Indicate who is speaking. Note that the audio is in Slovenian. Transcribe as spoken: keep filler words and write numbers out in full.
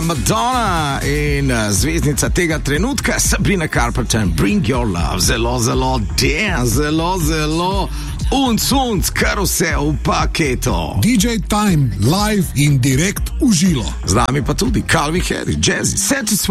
Speaker 1: Madonna in zvezdnica tega trenutka, Sabrina Carpenter, Bring Your Love, zelo, zelo, damn, zelo, zelo, unc, unc, kar vse v paketu.
Speaker 2: D J Time, live in direkt v žilo.
Speaker 1: Z nami pa tudi Calvin Harris, Jazzy, Satisfied.